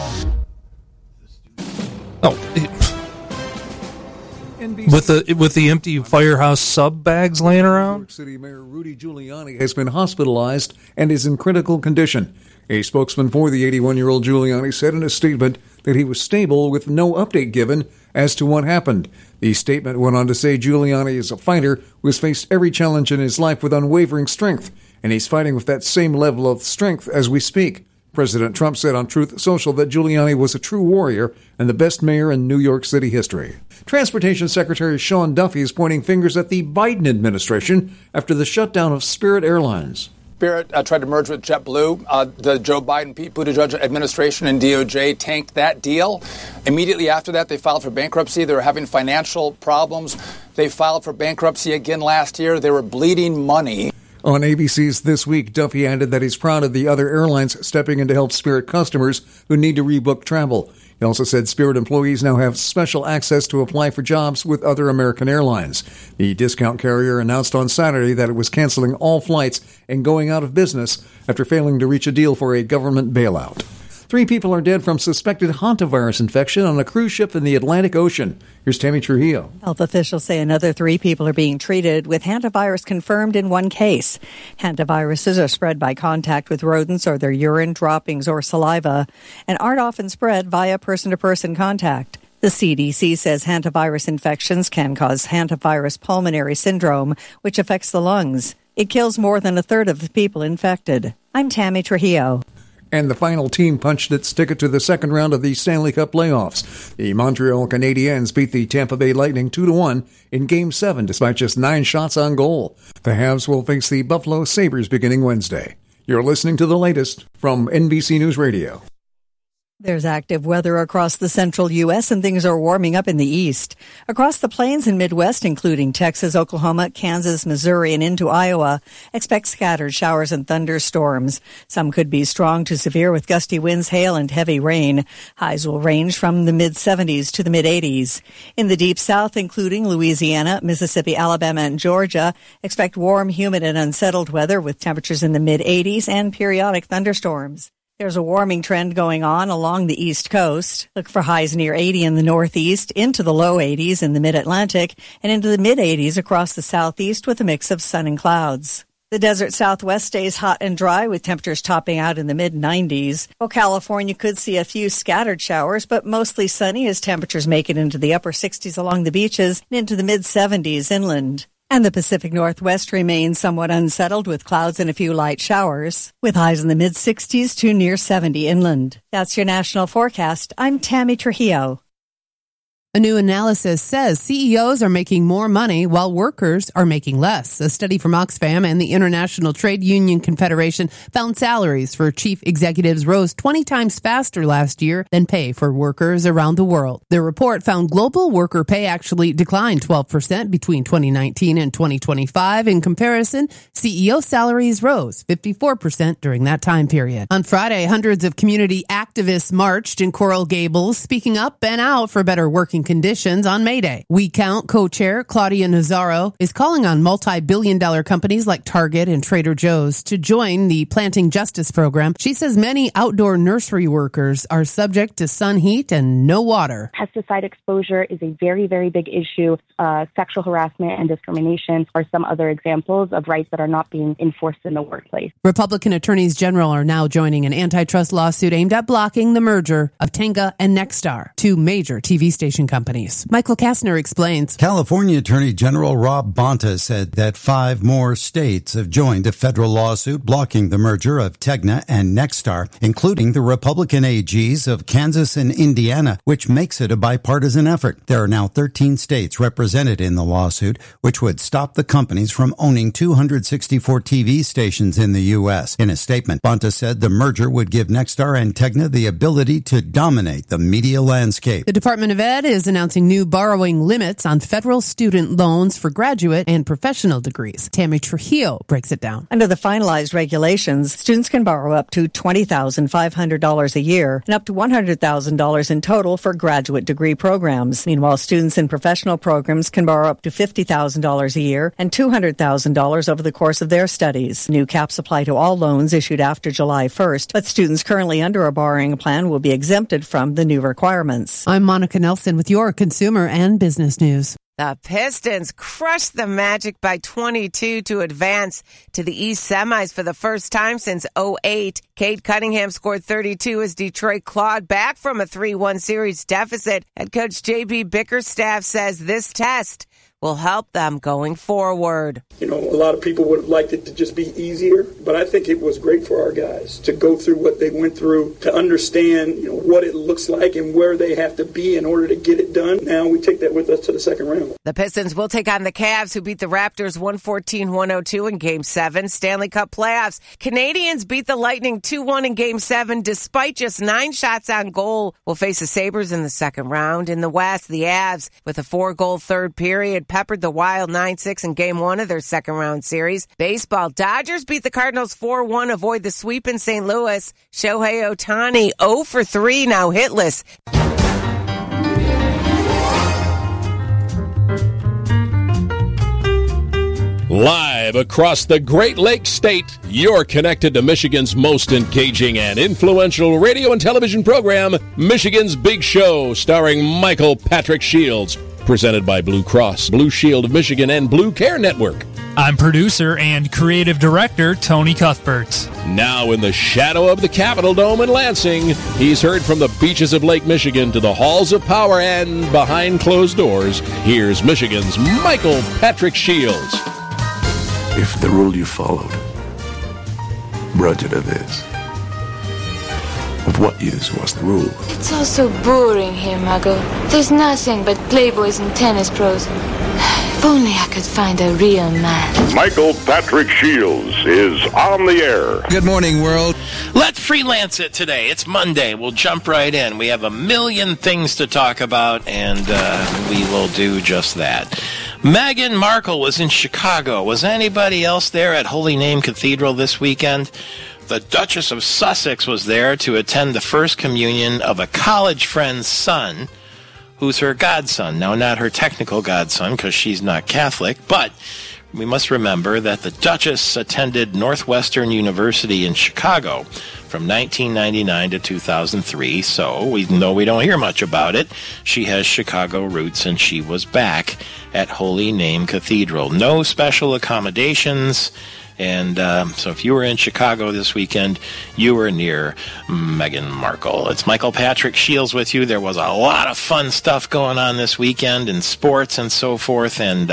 With the empty firehouse sub bags laying around? New York City Mayor Rudy Giuliani has been hospitalized and is in critical condition. A spokesman for the 81-year-old Giuliani said in a statement that he was stable with no update given as to what happened. The statement went on to say Giuliani is a fighter who has faced every challenge in his life with unwavering strength, and he's fighting with that same level of strength as we speak. President Trump said on Truth Social that Giuliani was a true warrior and the best mayor in New York City history. Transportation Secretary Sean Duffy is pointing fingers at the Biden administration after the shutdown of Spirit Airlines. Spirit tried to merge with JetBlue. The Joe Biden, Pete Buttigieg administration and DOJ tanked that deal. Immediately after that, they filed for bankruptcy. They were having financial problems. They filed for bankruptcy again last year. They were bleeding money. On ABC's This Week, Duffy added that he's proud of the other airlines stepping in to help Spirit customers who need to rebook travel. He also said Spirit employees now have special access to apply for jobs with other American airlines. The discount carrier announced on Saturday that it was canceling all flights and going out of business after failing to reach a deal for a government bailout. 3 people are dead from suspected hantavirus infection on a cruise ship in the Atlantic Ocean. Here's Tammy Trujillo. Health officials say another 3 people are being treated with hantavirus confirmed in 1 case. Hantaviruses are spread by contact with rodents or their urine, droppings, or saliva, and aren't often spread via person-to-person contact. The CDC says hantavirus infections can cause hantavirus pulmonary syndrome, which affects the lungs. It kills more than a third of the people infected. I'm Tammy Trujillo. And the final team punched its ticket to the second round of the Stanley Cup playoffs. The Montreal Canadiens beat the Tampa Bay Lightning 2-1 in Game 7 despite just 9 shots on goal. The Habs will face the Buffalo Sabres beginning Wednesday. You're listening to the latest from NBC News Radio. There's active weather across the central U.S. and things are warming up in the east. Across the plains and Midwest, including Texas, Oklahoma, Kansas, Missouri, and into Iowa, expect scattered showers and thunderstorms. Some could be strong to severe with gusty winds, hail, and heavy rain. Highs will range from the mid-70s to the mid-80s. In the deep south, including Louisiana, Mississippi, Alabama, and Georgia, expect warm, humid, and unsettled weather with temperatures in the mid-80s and periodic thunderstorms. There's a warming trend going on along the East Coast. Look for highs near 80 in the Northeast, into the low 80s in the Mid-Atlantic, and into the mid-80s across the Southeast with a mix of sun and clouds. The desert Southwest stays hot and dry with temperatures topping out in the mid-90s. While California could see a few scattered showers, but mostly sunny as temperatures make it into the upper 60s along the beaches and into the mid-70s inland. And the Pacific Northwest remains somewhat unsettled with clouds and a few light showers, with highs in the mid-60s to near 70 inland. That's your national forecast. I'm Tammy Trujillo. A new analysis says CEOs are making more money while workers are making less. A study from Oxfam and the International Trade Union Confederation found salaries for chief executives rose 20 times faster last year than pay for workers around the world. The report found global worker pay actually declined 12% between 2019 and 2025. In comparison, CEO salaries rose 54% during that time period. On Friday, hundreds of community activists marched in Coral Gables, speaking up and out for better working conditions on May Day. We Count co-chair Claudia Nazaro is calling on multi-billion-dollar companies like Target and Trader Joe's to join the Planting Justice program. She says many outdoor nursery workers are subject to sun heat and no water. Pesticide exposure is a very, very big issue. Sexual harassment and discrimination are some other examples of rights that are not being enforced in the workplace. Republican attorneys general are now joining an antitrust lawsuit aimed at blocking the merger of Tenga and Nexstar, 2 major TV station companies. Michael Kastner explains. California Attorney General Rob Bonta said that 5 more states have joined a federal lawsuit blocking the merger of Tegna and Nexstar, including the Republican AGs of Kansas and Indiana, which makes it a bipartisan effort. There are now 13 states represented in the lawsuit, which would stop the companies from owning 264 TV stations in the U.S. In a statement, Bonta said the merger would give Nexstar and Tegna the ability to dominate the media landscape. The Department of Ed is is announcing new borrowing limits on federal student loans for graduate and professional degrees. Tammy Trujillo breaks it down. Under the finalized regulations, students can borrow up to $20,500 a year and up to $100,000 in total for graduate degree programs. Meanwhile, students in professional programs can borrow up to $50,000 a year and $200,000 over the course of their studies. New caps apply to all loans issued after July 1st, but students currently under a borrowing plan will be exempted from the new requirements. I'm Monica Nelson with your consumer and business news. The Pistons crushed the Magic by 22 to advance to the East semis for the first time since 2008. Cade Cunningham scored 32 as Detroit clawed back from a 3-1 series deficit. Head coach J.B. Bickerstaff says this test will help them going forward. You know, a lot of people would have liked it to just be easier, but I think it was great for our guys to go through what they went through, to understand, you know, what it looks like and where they have to be in order to get it done. Now we take that with us to the second round. The Pistons will take on the Cavs, who beat the Raptors 114-102 in Game 7. Stanley Cup playoffs. Canadians beat the Lightning 2-1 in Game 7 despite just 9 shots on goal. Will face the Sabres in the second round. In the West, the Avs, with a 4-goal third period, peppered the Wild 9-6 in Game 1 of their second-round series. Baseball, Dodgers beat the Cardinals 4-1, avoid the sweep in St. Louis. Shohei Ohtani 0-for-3, now hitless. Live across the Great Lakes State, you're connected to Michigan's most engaging and influential radio and television program, Michigan's Big Show, starring Michael Patrick Shields. Presented by Blue Cross, Blue Shield of Michigan, and Blue Care Network. I'm producer and creative director Tony Cuthbert. Now in the shadow of the Capitol Dome in Lansing, he's heard from the beaches of Lake Michigan to the halls of power and behind closed doors. Here's Michigan's Michael Patrick Shields. If the rule you followed brought you to this, of what use was the rule? It's all so boring here, Mago. There's nothing but playboys and tennis pros. If only I could find a real man. Michael Patrick Shields is on the air. Good morning, world. Let's freelance it today. It's Monday. We'll jump right in. We have a million things to talk about, and we will do just that. Meghan Markle was in Chicago. Was anybody else there at Holy Name Cathedral this weekend? The Duchess of Sussex was there to attend the first communion of a college friend's son, who's her godson. Now, not her technical godson, because she's not Catholic, but we must remember that the Duchess attended Northwestern University in Chicago from 1999 to 2003, so even though we don't hear much about it, she has Chicago roots, and she was back at Holy Name Cathedral. No special accommodations. And so if you were in Chicago this weekend, you were near Meghan Markle. It's Michael Patrick Shields with you. There was a lot of fun stuff going on this weekend in sports and so forth. And,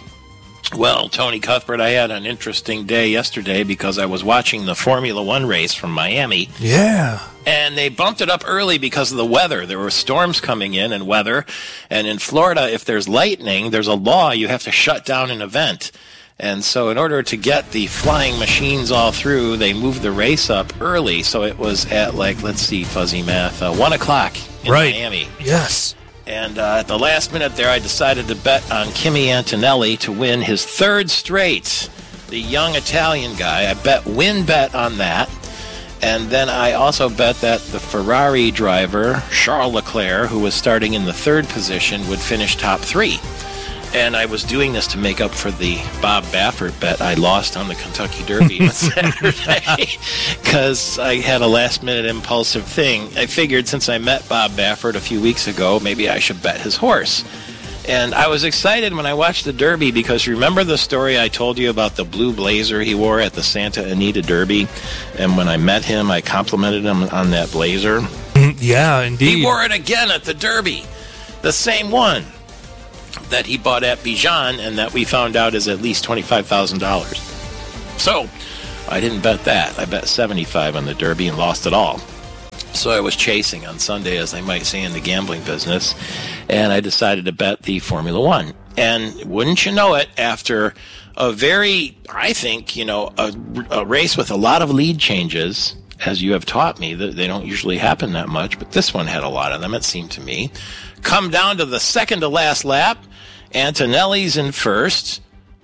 well, Tony Cuthbert, I had an interesting day yesterday because I was watching the Formula One race from Miami. Yeah. And they bumped it up early because of the weather. There were storms coming in and weather. And in Florida, if there's lightning, there's a law you have to shut down an event. And so in order to get the flying machines all through, they moved the race up early. So it was at, like, let's see, fuzzy math, 1 o'clock in Miami. Yes. And at the last minute there, I decided to bet on Kimi Antonelli to win his third straight. The young Italian guy. I bet on that. And then I also bet that the Ferrari driver, Charles Leclerc, who was starting in the third position, would finish top 3. And I was doing this to make up for the Bob Baffert bet I lost on the Kentucky Derby on Saturday because I had a last-minute impulsive thing. I figured since I met Bob Baffert a few weeks ago, maybe I should bet his horse. And I was excited when I watched the Derby because remember the story I told you about the blue blazer he wore at the Santa Anita Derby? And when I met him, I complimented him on that blazer. Yeah, indeed. He wore it again at the Derby, the same one that he bought at Bijan and that we found out is at least $25,000. So I didn't bet that. I bet $75 on the Derby and lost it all. So I was chasing on Sunday, as they might say in the gambling business, and I decided to bet the Formula One. And wouldn't you know it, after a very, I think, a race with a lot of lead changes, as you have taught me, that they don't usually happen that much, but this one had a lot of them, it seemed to me. Come down to the second to last lap. Antonelli's in first.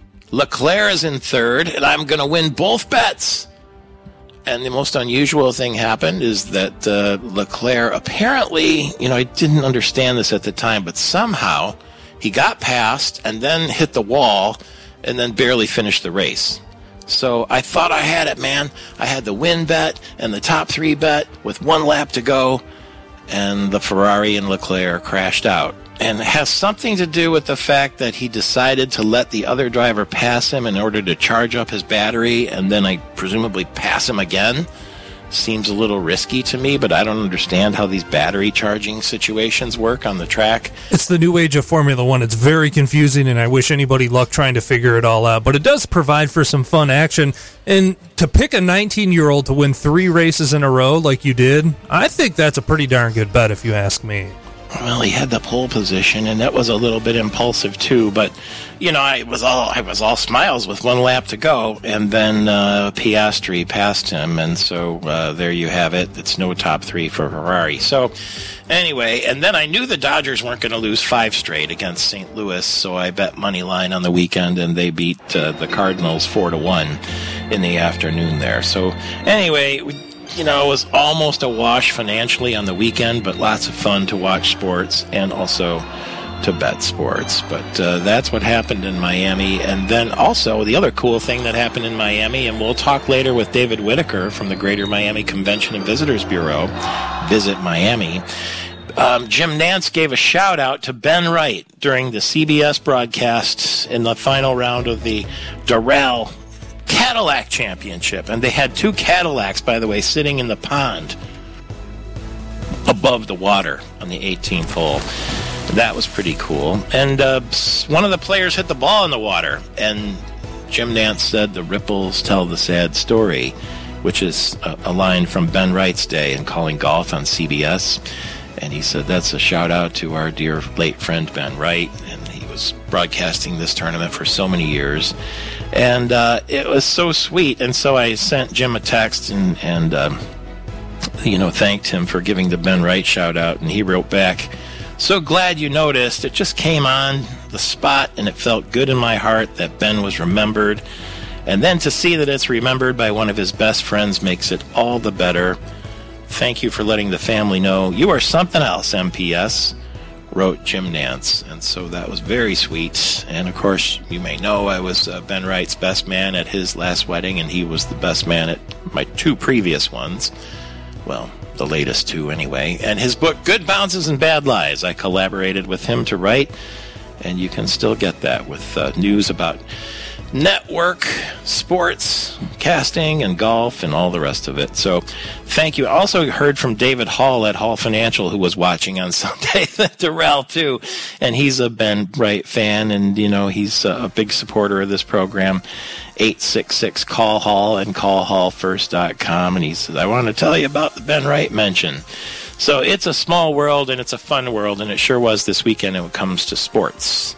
Leclerc is in third, and I'm going to win both bets. And the most unusual thing happened is that Leclerc apparently, I didn't understand this at the time, but somehow he got past and then hit the wall and then barely finished the race. So I thought I had it, man. I had the win bet and the top 3 bet with 1 lap to go, and the Ferrari and Leclerc crashed out. And it has something to do with the fact that he decided to let the other driver pass him in order to charge up his battery, and then presumably pass him again. Seems a little risky to me, but I don't understand how these battery charging situations work on the track. It's the new age of Formula One. It's very confusing, and I wish anybody luck trying to figure it all out. But it does provide for some fun action. And to pick a 19-year-old to win 3 races in a row like you did, I think that's a pretty darn good bet if you ask me. Well, he had the pole position, and that was a little bit impulsive too. But I was all smiles with 1 lap to go, and then Piastri passed him, and so there you have it. It's no top 3 for Ferrari. So anyway, and then I knew the Dodgers weren't going to lose 5 straight against St. Louis, so I bet money line on the weekend, and they beat the Cardinals 4-1 in the afternoon there. So anyway. It was almost a wash financially on the weekend, but lots of fun to watch sports and also to bet sports. But that's what happened in Miami. And then also the other cool thing that happened in Miami, and we'll talk later with David Whitaker from the Greater Miami Convention and Visitors Bureau, Visit Miami. Jim Nantz gave a shout out to Ben Wright during the CBS broadcast in the final round of the Doral Cadillac Championship, and they had 2 Cadillacs, by the way, sitting in the pond above the water on the 18th hole. That was pretty cool. And one of the players hit the ball in the water, and Jim Nantz said, "The ripples tell the sad story," which is a line from Ben Wright's day in Calling Golf on CBS. And he said that's a shout out to our dear late friend Ben Wright, and he was broadcasting this tournament for so many years. And it was so sweet. And so I sent Jim a text and thanked him for giving the Ben Wright shout out. And he wrote back, "So glad you noticed. It just came on the spot, and it felt good in my heart that Ben was remembered. And then to see that it's remembered by one of his best friends makes it all the better. Thank you for letting the family know. You are something else, MPS," wrote Jim Nantz. And so that was very sweet. And of course, you may know I was Ben Wright's best man at his last wedding, and he was the best man at my 2 previous ones. Well, the latest 2 anyway. And his book, Good Bounces and Bad Lies, I collaborated with him to write, and you can still get that with news about network, sports, casting, and golf, and all the rest of it. So thank you. I also heard from David Hall at Hall Financial, who was watching on Sunday, the Doral too, and he's a Ben Wright fan, and he's a big supporter of this program. 866-CALL-HALL and callhallfirst.com, and he says, "I want to tell you about the Ben Wright mention." So it's a small world, and it's a fun world, and it sure was this weekend when it comes to sports.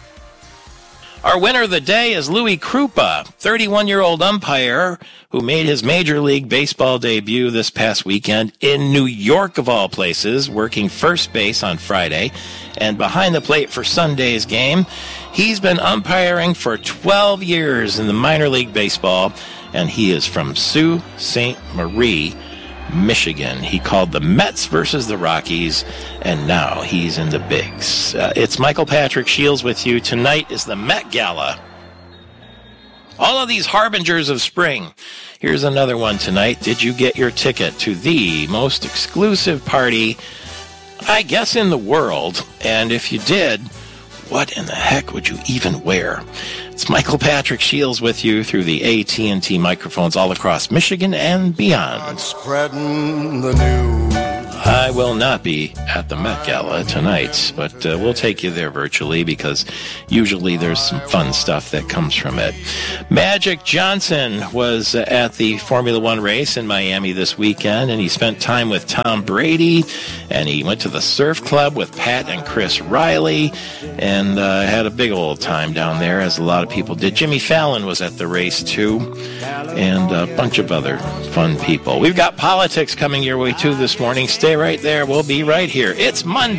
Our winner of the day is Louis Krupa, 31-year-old umpire who made his Major League Baseball debut this past weekend in New York, of all places, working first base on Friday and behind the plate for Sunday's game. He's been umpiring for 12 years in the minor league baseball, and he is from Sault Ste. Marie, Michigan. He called the Mets versus the Rockies, and now he's in the bigs. It's Michael Patrick Shields with you. Tonight is the Met Gala. All of these harbingers of spring. Here's another one tonight. Did you get your ticket to the most exclusive party, I guess, in the world? And if you did, what in the heck would you even wear? It's Michael Patrick Shields with you through the AT&T microphones all across Michigan and beyond. Spreading the news. I will not be at the Met Gala tonight, but we'll take you there virtually because usually there's some fun stuff that comes from it. Magic Johnson was at the Formula One race in Miami this weekend, and he spent time with Tom Brady, and he went to the surf club with Pat and Chris Riley, and had a big old time down there, as a lot of people did. Jimmy Fallon was at the race too, and a bunch of other fun people. We've got politics coming your way too this morning. Stay right there. We'll be right here. It's Monday.